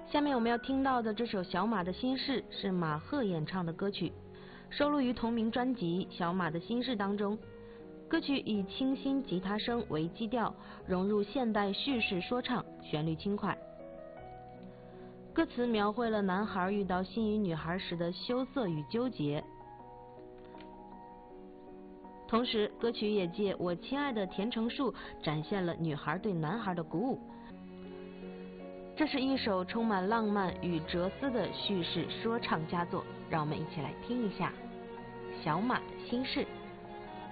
下面我们要听到的这首《小马的心事》是马赫演唱的歌曲，收录于同名专辑《小马的心事》当中。歌曲以清新吉他声为基调，融入现代叙事说唱，旋律轻快。歌词描绘了男孩遇到心仪女孩时的羞涩与纠结，同时歌曲也借我亲爱的甜橙树展现了女孩对男孩的鼓舞。这是一首充满浪漫与哲思的叙事说唱佳作，让我们一起来听一下《小马的心事》。